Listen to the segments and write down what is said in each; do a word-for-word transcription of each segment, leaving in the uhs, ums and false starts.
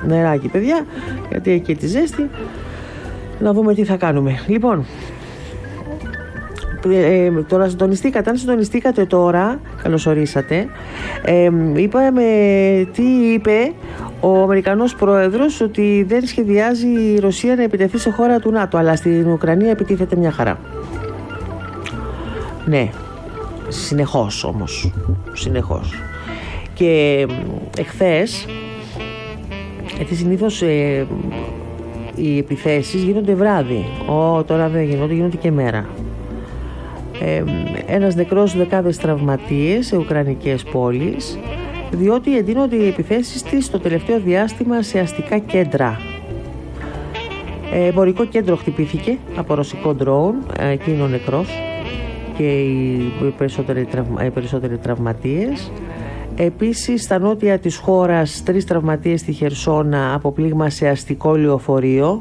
νεράκι, παιδιά, γιατί έχει και τη ζέστη. Να δούμε τι θα κάνουμε. Λοιπόν, ε, τώρα συντονιστήκατε. Αν συντονιστήκατε τώρα, καλώς ορίσατε. Ε, είπαμε τι είπε ο Αμερικανός πρόεδρος, ότι δεν σχεδιάζει η Ρωσία να επιτεθεί σε χώρα του ΝΑΤΟ, αλλά στην Ουκρανία επιτίθεται μια χαρά. Ναι, συνεχώς όμως, συνεχώς. Και εχθές, γιατί συνήθως ε, οι επιθέσεις γίνονται βράδυ. Ω, τώρα δεν γίνονται, γίνονται και μέρα. Ε, ένας νεκρός, δεκάδες τραυματίες σε ουκρανικές πόλεις, διότι εντείνονται οι επιθέσεις της το τελευταίο διάστημα σε αστικά κέντρα. Ε, εμπορικό κέντρο χτυπήθηκε από ρωσικό ντρόουν, εκεί είναι ο νεκρός και οι περισσότεροι, τραυμα, οι περισσότεροι τραυματίες. Επίσης, στα νότια της χώρας, τρεις τραυματίες στη Χερσόνα από πλήγμα σε αστικό λεωφορείο.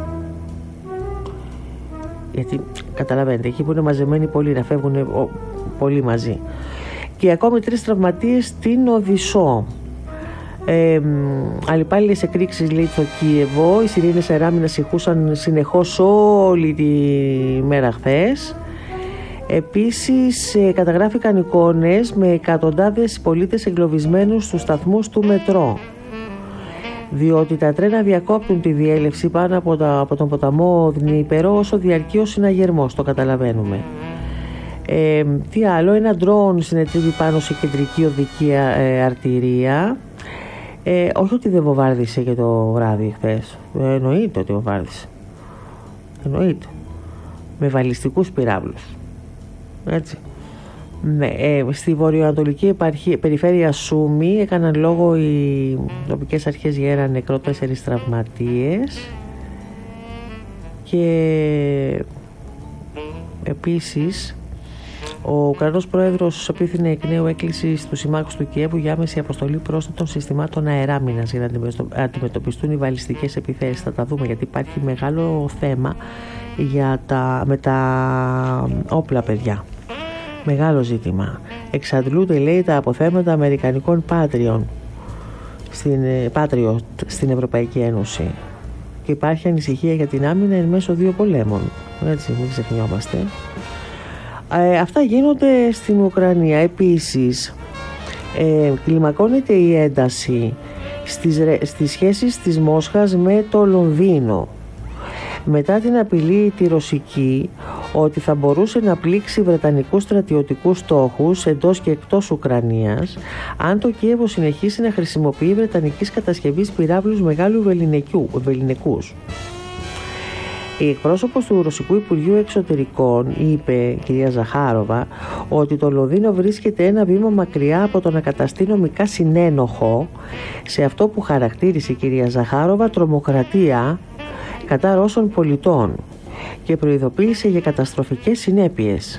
Γιατί καταλαβαίνετε, εκεί που είναι μαζεμένοι πολλοί, να φεύγουν πολλοί μαζί. Και ακόμη τρεις τραυματίες στην Οδυσσό. Ε, αλλυπάλληλες εκρήξεις, λέει, στο Κίεβο. Οι σιρήνες αεράμινας ηχούσαν συνεχώς όλη τη μέρα χθες. Επίσης, ε, καταγράφηκαν εικόνες με εκατοντάδες πολίτες εγκλωβισμένους στους σταθμούς του μετρό, διότι τα τρένα διακόπτουν τη διέλευση πάνω από, τα, από τον ποταμό Δνήπερο όσο διαρκεί ο συναγερμός, το καταλαβαίνουμε. Ε, τι άλλο, ένα ντρόουν συνετρίβει πάνω σε κεντρική οδική ε, αρτηρία. Ε, όχι ότι δεν βομβάρδισε και το βράδυ χθες. Ε, εννοείται ότι βομβάρδισε. Εννοείται. Με βαλιστικούς πυράβλους. Έτσι. Ναι, ε, στη βορειοανατολική επαρχία, περιφέρεια Σούμι έκαναν λόγο οι τοπικές αρχές για ένα νεκρό, τέσσερις τραυματίες. Και επίσης ο Ουκρανός πρόεδρος απίθυνε εκ νέου έκκληση στους συμμάχους του Κιέβου για άμεση αποστολή πρόσθετων συστημάτων αεράμινας για να αντιμετωπιστούν οι βαλιστικές επιθέσεις. Θα τα δούμε, γιατί υπάρχει μεγάλο θέμα για τα, με τα όπλα, παιδιά. Μεγάλο ζήτημα. Εξαντλούνται, λέει, τα αποθέματα αμερικανικών Patriot στην, Patriot στην Ευρωπαϊκή Ένωση. Και υπάρχει ανησυχία για την άμυνα εν μέσω δύο πολέμων. Έτσι, μην ξεχνιόμαστε. Ε, αυτά γίνονται στην Ουκρανία. Επίσης, ε, κλιμακώνεται η ένταση στις, στις σχέσεις της Μόσχας με το Λονδίνο, μετά την απειλή τη ρωσική ότι θα μπορούσε να πλήξει βρετανικούς στρατιωτικούς στόχους εντός και εκτός Ουκρανίας αν το Κίεβο συνεχίσει να χρησιμοποιεί βρετανικής κατασκευής πυράβλους μεγάλου βεληνικούς. Η εκπρόσωπος του Ρωσικού Υπουργείου Εξωτερικών είπε, κυρία Ζαχάροβα, ότι το Λονδίνο βρίσκεται ένα βήμα μακριά από το να καταστεί νομικά συνένοχο σε αυτό που χαρακτήρισε η κυρία Ζαχάροβα τρομοκρατία κατά Ρώσων πολιτών και προειδοποίησε για καταστροφικές συνέπειες.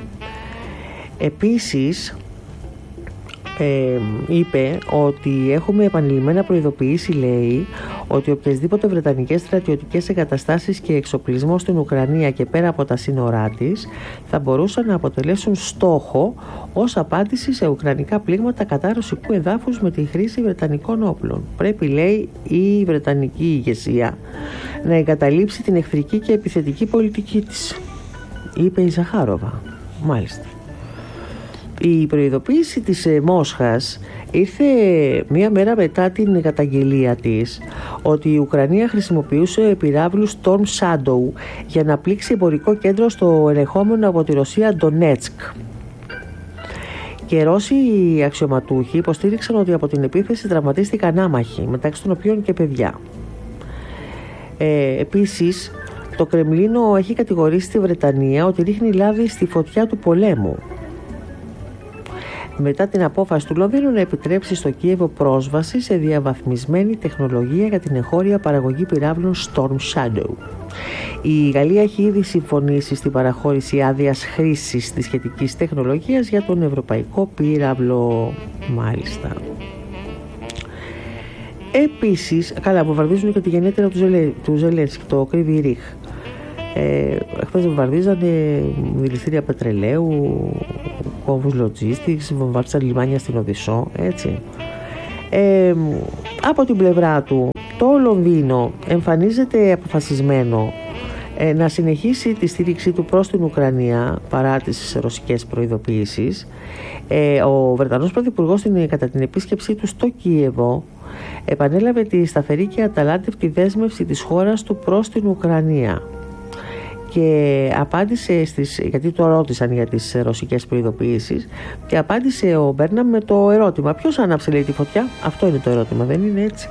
Επίσης, Ε, είπε ότι έχουμε επανειλημμένα προειδοποιήσει, λέει, ότι οποιασδήποτε βρετανικές στρατιωτικές εγκαταστάσεις και εξοπλισμό στην Ουκρανία και πέρα από τα σύνορά της θα μπορούσαν να αποτελέσουν στόχο ως απάντηση σε ουκρανικά πλήγματα κατά ρωσικού εδάφους με τη χρήση βρετανικών όπλων. Πρέπει, λέει, η βρετανική ηγεσία να εγκαταλείψει την εχθρική και επιθετική πολιτική της, είπε η Ζαχάροβα. Μάλιστα. Η προειδοποίηση της Μόσχας ήρθε μία μέρα μετά την καταγγελία της ότι η Ουκρανία χρησιμοποιούσε πυράβλους Storm Shadow για να πλήξει εμπορικό κέντρο στο ελεγχόμενο από τη Ρωσία Ντονέτσκ. Και Ρώσοι αξιωματούχοι υποστήριξαν ότι από την επίθεση τραυματίστηκαν άμαχοι, μεταξύ των οποίων και παιδιά. Ε, επίσης, το Κρεμλίνο έχει κατηγορήσει τη Βρετανία ότι ρίχνει λάδι στη φωτιά του πολέμου, μετά την απόφαση του Λονδίνου να επιτρέψει στο Κίεβο πρόσβαση σε διαβαθμισμένη τεχνολογία για την εγχώρια παραγωγή πυράβλων Storm Shadow. Η Γαλλία έχει ήδη συμφωνήσει στην παραχώρηση άδειας χρήσης της σχετικής τεχνολογίας για τον ευρωπαϊκό πύραυλο. Μάλιστα. Επίσης, καλά, βομβαρδίζουν και τη γενέτειρα του, Ζελέ, του Ζελένσκι, το Κρύβι Ρίχ. Ε, χθες βομβαρδίζανε δηληστήρια πετρελαίου, κόμβους logistics, βομβάρδισαν λιμάνια στην Οδυσσό, έτσι. Ε, από την πλευρά του, Το Λονδίνο εμφανίζεται αποφασισμένο ε, να συνεχίσει τη στήριξή του προς την Ουκρανία παρά τις ρωσικές προειδοποιήσεις. Ε, ο Βρετανός Πρωθυπουργός κατά την επίσκεψή του στο Κίεβο επανέλαβε τη σταθερή και αταλάντευτη δέσμευση της χώρας του προς την Ουκρανία και απάντησε στις, γιατί το ρώτησαν για τις ρωσικές προειδοποιήσεις, και απάντησε ο Μπέρναμ με το ερώτημα: ποιος άναψε, λέει, τη φωτιά? Αυτό είναι το ερώτημα, δεν είναι έτσι?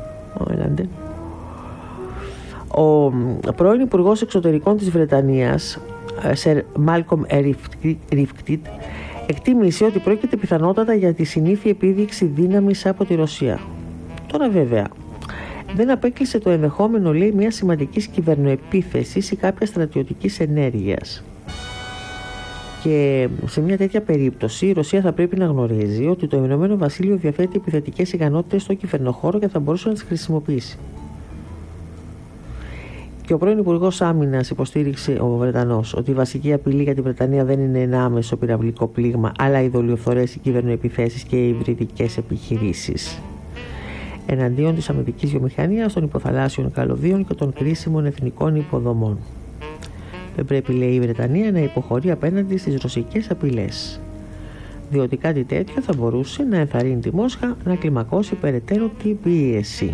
Ο, ο πρώην Υπουργός Εξωτερικών της Βρετανίας, Σερ Μάλκομ Ρίφκτιτ, εκτίμησε ότι πρόκειται πιθανότατα για τη συνήθεια επίδειξη δύναμης από τη Ρωσία. Τώρα βέβαια δεν απέκλεισε το ενδεχόμενο, λέει, μια σημαντικής κυβερνοεπίθεσης ή κάποια στρατιωτικής ενέργειας. Και σε μια τέτοια περίπτωση η Ρωσία θα πρέπει να γνωρίζει ότι το Ηνωμένο Βασίλειο διαθέτει επιθετικές ικανότητες στο κυβερνοχώρο και θα μπορούσε να τις χρησιμοποιήσει. Και ο πρώην Υπουργός Άμυνας υποστήριξε, ο Βρετανός, ότι η βασική απειλή για την Βρετανία δεν είναι ένα άμεσο πυραυλικό πλήγμα, αλλά οι δολιοφθορές, οι κυβερνοεπιθέσεις και οι υβριδικές επιχειρήσεις εναντίον της αμυντικής βιομηχανίας, των υποθαλάσσιων καλωδίων και των κρίσιμων εθνικών υποδομών. Δεν πρέπει, λέει, η Βρετανία να υποχωρεί απέναντι στις ρωσικές απειλές, διότι κάτι τέτοιο θα μπορούσε να ενθαρρύνει τη Μόσχα να κλιμακώσει περαιτέρω την πίεση.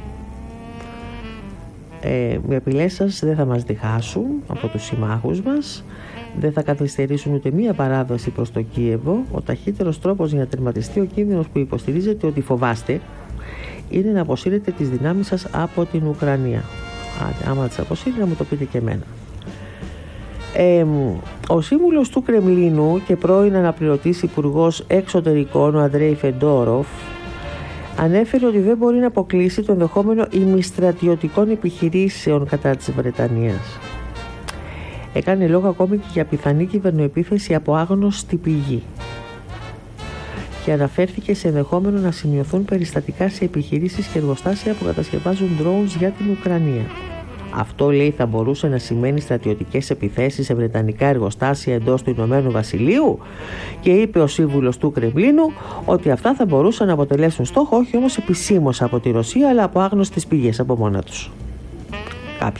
Ε, οι απειλές σας δεν θα μας διχάσουν από τους συμμάχους μας, δεν θα καθυστερήσουν ούτε μία παράδοση προς το Κίεβο. Ο ταχύτερος τρόπος για να τερματιστεί ο κίνδυνος που υποστηρίζετε ότι φοβάστε είναι να αποσύρετε τις δυνάμεις σας από την Ουκρανία. Άρα, άμα τις αποσύρει, να μου το πείτε και εμένα. Ε, ο σύμβουλος του Κρεμλίνου και πρώην αναπληρωτής υπουργός εξωτερικών, ο Αντρέι Φεντόροφ, ανέφερε ότι δεν μπορεί να αποκλείσει το ενδεχόμενο ημιστρατιωτικών επιχειρήσεων κατά της Βρετανίας. Έκανε λόγο ακόμη και για πιθανή κυβερνοεπίθεση από άγνωστη πηγή και αναφέρθηκε σε ενδεχόμενο να σημειωθούν περιστατικά σε επιχειρήσεις και εργοστάσια που κατασκευάζουν drones για την Ουκρανία. Αυτό, λέει, θα μπορούσε να σημαίνει στρατιωτικές επιθέσεις σε βρετανικά εργοστάσια εντός του Ηνωμένου Βασιλείου, και είπε ο σύμβουλος του Κρεμλίνου ότι αυτά θα μπορούσαν να αποτελέσουν στόχο όχι όμως επισήμως από τη Ρωσία, αλλά από άγνωστες πηγές από μόνα τους. Κάποιοι.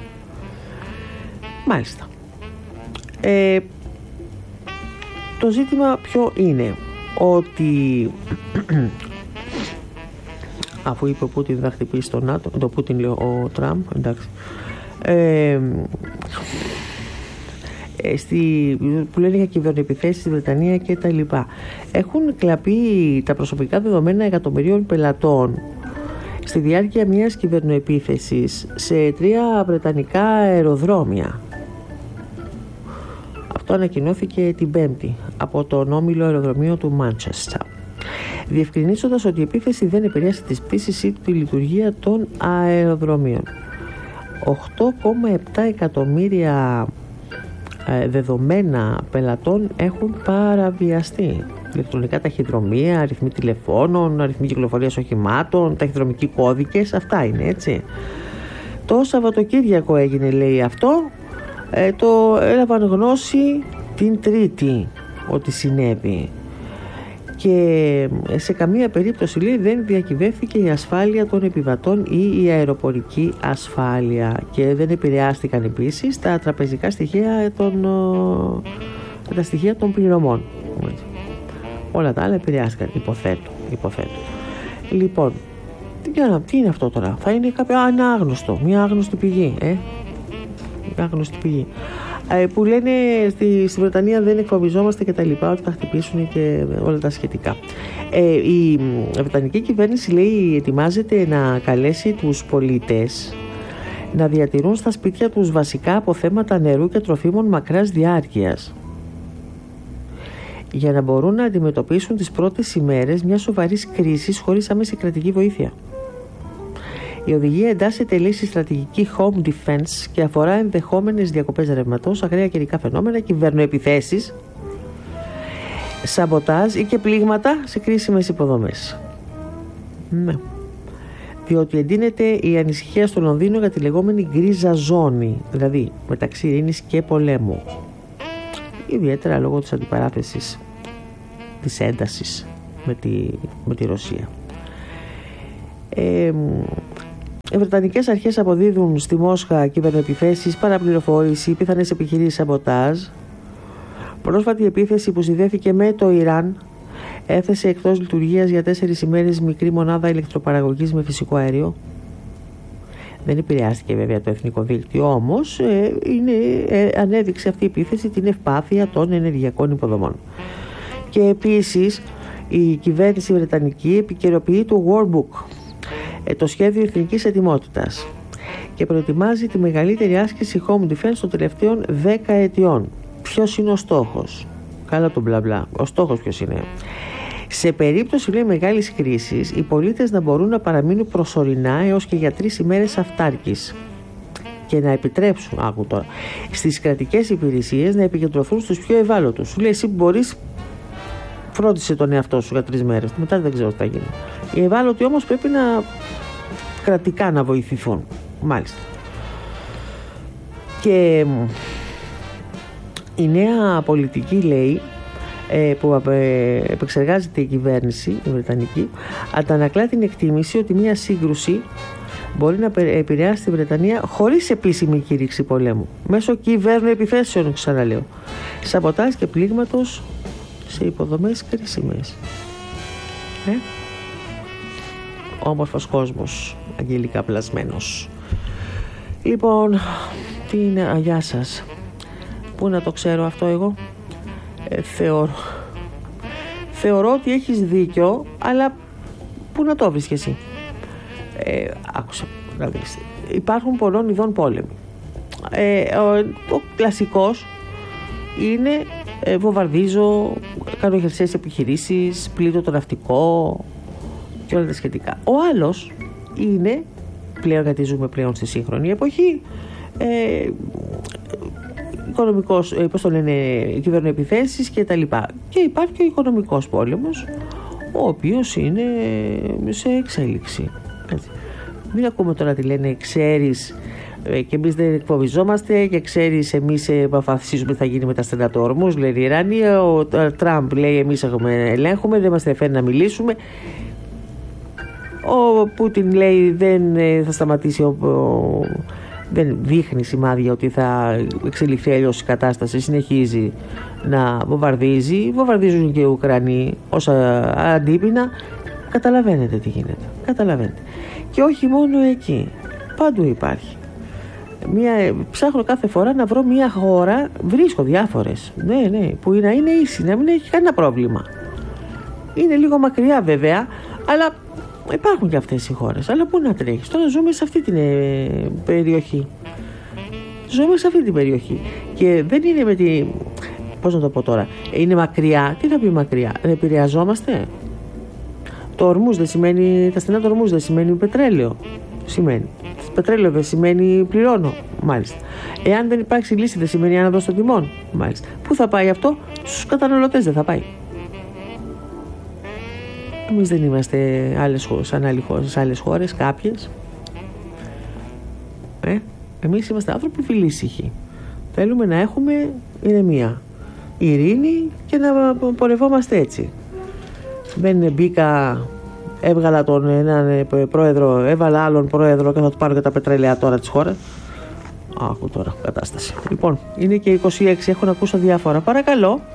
Μάλιστα. Ε, το ζήτημα ποιο είναι? Ότι αφού είπε ο Πούτιν θα χτυπήσει τον ΝΑΤΟ, το Πούτιν λέει ο Τραμπ, εντάξει, ε, στη, που λένε για κυβερνοεπιθέσεις στη Βρετανία και τα λοιπά, έχουν κλαπεί τα προσωπικά δεδομένα εκατομμυρίων πελατών στη διάρκεια μιας κυβερνοεπίθεσης σε τρία βρετανικά αεροδρόμια. Αυτό ανακοινώθηκε την Πέμπτη από τον όμιλο αεροδρομίου του Μάντσεστερ, διευκρινίζοντας ότι η επίθεση δεν επηρέασε τις πτήσεις ή τη λειτουργία των αεροδρομίων. οκτώ κόμμα επτά εκατομμύρια ε, δεδομένα πελατών έχουν παραβιαστεί. Ηλεκτρονικά ταχυδρομεία, αριθμοί τηλεφώνων, αριθμοί κυκλοφορίας οχημάτων, ταχυδρομικοί κώδικες, αυτά είναι, έτσι. Το Σαββατοκύριακο έγινε, λέει, αυτό. Ε, το έλαβαν γνώση την Τρίτη ότι συνέβη. Και σε καμία περίπτωση, λέει, δεν διακυβεύθηκε η ασφάλεια των επιβατών ή η αεροπορική ασφάλεια, και δεν επηρεάστηκαν επίσης τα τραπεζικά στοιχεία των, τα στοιχεία των πληρωμών. Όλα τα άλλα επηρεάστηκαν, υποθέτω, υποθέτω. Λοιπόν, τι, τι είναι αυτό τώρα? Θα είναι κάποιο ανάγνωστο, μια άγνωστη πηγή, ε? Μια άγνωστη πηγή. Που λένε στη, στη Βρετανία δεν εκφοβιζόμαστε και τα λοιπά, ότι θα χτυπήσουν και όλα τα σχετικά. Ε, η βρετανική κυβέρνηση, λέει, ετοιμάζεται να καλέσει τους πολίτες να διατηρούν στα σπίτια τους βασικά αποθέματα νερού και τροφίμων μακράς διάρκειας, για να μπορούν να αντιμετωπίσουν τις πρώτες ημέρες μιας σοβαρής κρίσης χωρίς άμεση κρατική βοήθεια. Η οδηγία εντάσσεται, λέει, στη στρατηγική Home Defense και αφορά ενδεχόμενες διακοπές ρευματός, ακραία καιρικά φαινόμενα, κυβερνοεπιθέσεις, σαμποτάζ ή και πλήγματα σε κρίσιμες υποδομές. Ναι. Διότι εντείνεται η ανησυχία στο Λονδίνο για τη λεγόμενη γκρίζα ζώνη, δηλαδή μεταξύ ειρήνης και πολέμου. Ιδιαίτερα λόγω της αντιπαράθεσης, της έντασης με τη, με τη Ρωσία. Ε, Οι Βρετανικές αρχές αποδίδουν στη Μόσχα κυβερνοεπιθέσεις, παραπληροφόρηση, πιθανές επιχειρήσεις σαμποτάζ. Πρόσφατη επίθεση που συνδέθηκε με το Ιράν έθεσε εκτός λειτουργίας για τέσσερις ημέρες μικρή μονάδα ηλεκτροπαραγωγής με φυσικό αέριο. Δεν επηρεάστηκε βέβαια το εθνικό δίκτυο, όμως ε, είναι, ε, ανέδειξε αυτή η επίθεση την ευπάθεια των ενεργειακών υποδομών. Και επίσης η κυβέρνηση βρετανική επικαιροποιεί το War Book, ε, το σχέδιο εθνικής ετοιμότητας, και προετοιμάζει τη μεγαλύτερη άσκηση Home Defense των τελευταίων δέκα ετιών. Ποιος είναι ο στόχος? Καλά το μπλα μπλα. Ο στόχος ποιος είναι? Σε περίπτωση, λέει, μεγάλης κρίσης, οι πολίτες να μπορούν να παραμείνουν προσωρινά έως και για τρεις ημέρες αυτάρκης και να επιτρέψουν, άκου τώρα, στις κρατικές υπηρεσίες να επικεντρωθούν στους πιο ευάλωτους. Σου λέει, εσύ μπορείς, φρόντισε τον εαυτό σου για τρεις μέρες, μετά δεν ξέρω τι θα γίνει. Οι ευάλωτοι όμως πρέπει να κρατικά να βοηθηθούν. Μάλιστα. Και η νέα πολιτική, λέει, που επεξεργάζεται η κυβέρνηση, η Βρετανική, αντανακλά την εκτίμηση ότι μια σύγκρουση μπορεί να επηρεάσει τη Βρετανία χωρίς επίσημη κήρυξη πολέμου, μέσω κυβέρνου επιθέσεων, ξαναλέω, σαμποτάζ και πλήγματος σε υποδομές κρίσιμες. Ε? Όμορφος κόσμος, αγγελικά πλασμένος. Λοιπόν, τι είναι, α, γεια σας. Πού να το ξέρω αυτό εγώ? Ε, θεωρώ θεωρώ ότι έχεις δίκιο, αλλά πού να το βρεις και εσύ? Ε, άκουσα να δεις. Υπάρχουν πολλών ειδών πόλεμοι. Ε, ο, ο κλασικός είναι ε, βομβαρδίζω, κάνω χερσαίες επιχειρήσεις, πλήττω το ναυτικό και όλα τα σχετικά. Ο άλλος είναι, πλέον γιατί ζούμε πλέον στη σύγχρονη εποχή, ε, οικονομικός, πώς το λένε, κυβερνοεπιθέσεις και τα λοιπά. Και υπάρχει και ο οικονομικός πόλεμος, ο οποίος είναι σε εξέλιξη. Έτσι. Μην ακούμε τώρα τι λένε, ξέρεις, και εμείς δεν εκφοβιζόμαστε, και ξέρεις, εμείς αποφασίζουμε τι θα γίνει με τα στενατόρμους, λέει η Ιράνια, ο Τραμπ λέει εμείς έχουμε, ελέγχουμε, δεν μας ενδιαφέρει να μιλήσουμε. Ο Πούτιν λέει δεν θα σταματήσει, ο, ο, δεν δείχνει σημάδια ότι θα εξελιχθεί αλλιώς η κατάσταση, συνεχίζει να βομβαρδίζει, βομβαρδίζουν και οι Ουκρανοί όσα αντίπεινα. Καταλαβαίνετε τι γίνεται, καταλαβαίνετε. Και όχι μόνο εκεί, παντού υπάρχει. Μια, ψάχνω κάθε φορά να βρω μια χώρα, βρίσκω διάφορες, ναι, ναι, που να είναι ίση, να μην έχει κανένα πρόβλημα. Είναι λίγο μακριά βέβαια, αλλά υπάρχουν και αυτές οι χώρες. Αλλά πού να τρέχεις? Τώρα ζούμε σε αυτή την ε, περιοχή. Ζούμε σε αυτή την περιοχή. Και δεν είναι με τη... Πώς να το πω τώρα? Είναι μακριά. Τι θα πει μακριά? Δεν επηρεαζόμαστε? Το ορμούς δεν σημαίνει... Τα στενά του ορμούς δεν σημαίνει πετρέλαιο. Σημαίνει. Πετρέλαιο δεν σημαίνει πληρώνω. Μάλιστα. Εάν δεν υπάρξει λύση δεν σημαίνει άνοδος των τιμών. Μάλιστα. Πού θα πάει αυτό? Στους καταναλωτές δεν θα πάει. Εμείς δεν είμαστε άλλες χώρες, σαν άλλες χώρες, άλλες χώρες κάποιες. Ε, εμείς είμαστε άνθρωποι φιλήσυχοι. Θέλουμε να έχουμε ηρεμία, ειρήνη και να πορευόμαστε έτσι. Δεν μπήκα, έβγαλα τον έναν πρόεδρο, έβαλα άλλον πρόεδρο και θα του πάρω και τα πετρέλαια τώρα της χώρας. Άκου τώρα κατάσταση. Λοιπόν, είναι και είκοσι έξι, έχω να ακούσω διάφορα. Παρακαλώ.